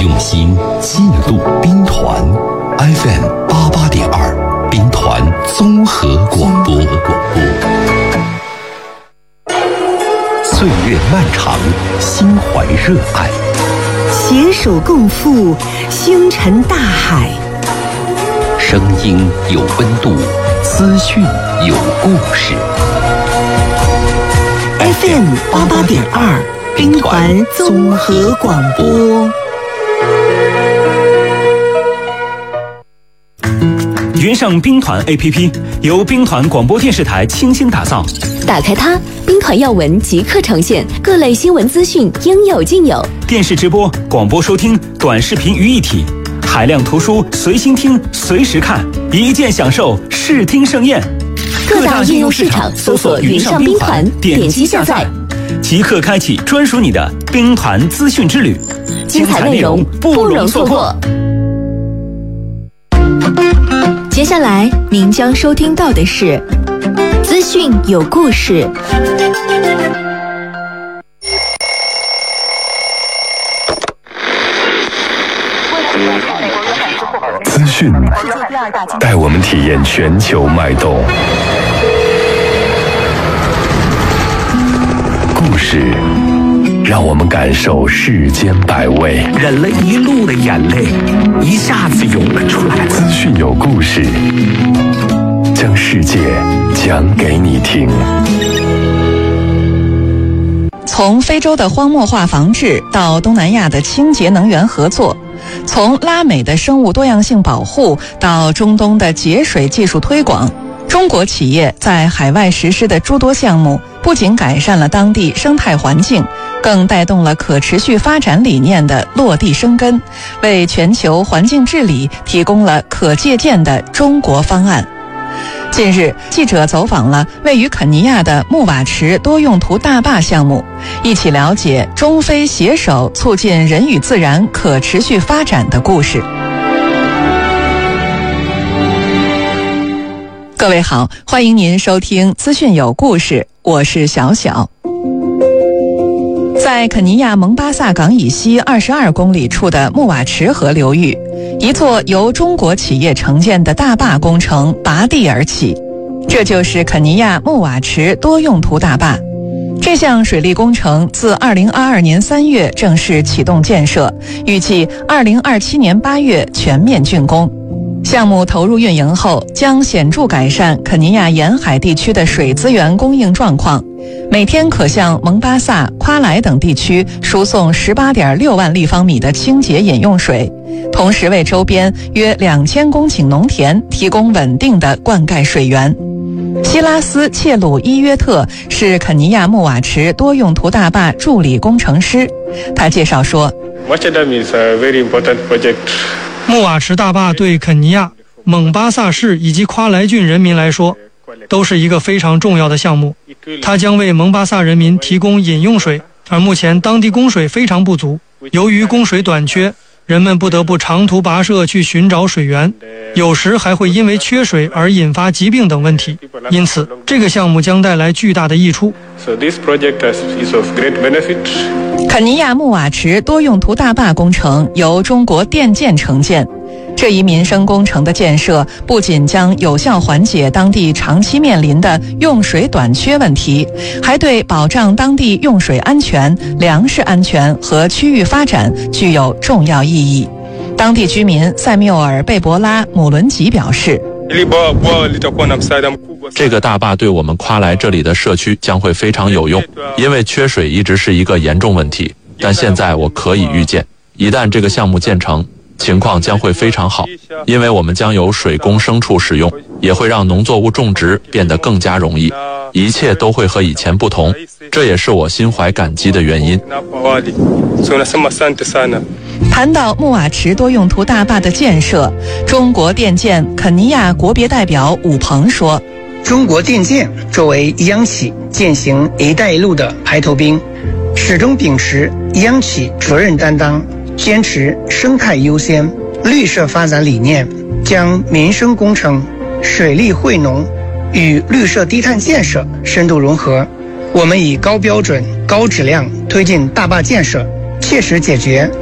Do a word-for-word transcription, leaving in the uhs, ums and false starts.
用心记录兵团 F M 八八点二，兵团综合广播。岁月漫长，心怀热爱， 携手共赴星辰大海。 声音有温度，资讯有故事。 F M 八八点二，兵团综合广播。 云上兵团 A P P 由兵团广播电视台倾心打造， 打开它，兵团要闻即刻呈现，各类新闻资讯应有尽有。 电视直播、广播收听、短视频于一体，海量图书随心听、随时看，一键享受视听盛宴。 各大应用市场搜索云上兵团，点击下载， 即刻开启专属你的兵团资讯之旅， 精彩内容不容错过。接下来您将收听到的是资讯有故事。 资讯带我们体验全球脉动，故事让我们感受世间百味， 忍了一路的眼泪一下子涌了出来。 资讯有故事，将世界讲给你听。 从非洲的荒漠化防治到东南亚的清洁能源合作，从拉美的生物多样性保护到中东的节水技术推广，中国企业在海外实施的诸多项目，不仅改善了当地生态环境，更带动了可持续发展理念的落地生根，为全球环境治理提供了可借鉴的中国方案。近日，记者走访了位于肯尼亚的木瓦池多用途大坝项目，一起了解中非携手促进人与自然可持续发展的故事。各位好，欢迎您收听资讯有故事，我是小小。在肯尼亚蒙巴萨港以西二十二公里处的木瓦池河流域，一座由中国企业承建的大坝工程拔地而起，这就是肯尼亚木瓦池多用途大坝。这项水利工程自二零二二年三月正式启动建设，预计二零二七年八月全面竣工。项目投入运营后，将显著改善肯尼亚沿海地区的水资源供应状况，每天可向蒙巴萨、夸莱等地区输送 十八点六万立方米的清洁饮用水，同时为周边约两千公顷农田提供稳定的灌溉水源。希拉斯·切鲁伊约特是肯尼亚木瓦池多用途大坝助理工程师，他介绍说， 木瓦池大坝对肯尼亚、蒙巴萨市以及夸莱郡人民来说都是一个非常重要的项目，它将为蒙巴萨人民提供饮用水，而目前当地供水非常不足，由于供水短缺，人们不得不长途跋涉去寻找水源，有时还会因为缺水而引发疾病等问题，因此这个项目将带来巨大的益处。 肯尼亚木瓦池多用途大坝工程由中国电建承建，这一民生工程的建设不仅将有效缓解当地长期面临的用水短缺问题，还对保障当地用水安全、粮食安全和区域发展具有重要意义。当地居民塞缪尔·贝博拉·姆伦吉表示， 这个大坝对我们夸莱这里的社区将会非常有用，因为缺水一直是一个严重问题，但现在我可以预见，一旦这个项目建成，情况将会非常好，因为我们将有水供牲畜使用，也会让农作物种植变得更加容易，一切都会和以前不同，这也是我心怀感激的原因。 谈到木瓦池多用途大坝的建设，中国电建肯尼亚国别代表武鹏说， 中国电建作为央企践行一带一路的排头兵，始终秉持央企责任担当，坚持生态优先、绿色发展理念，将民生工程、水利惠农与绿色低碳建设深度融合。我们以高标准、高质量推进大坝建设，切实解决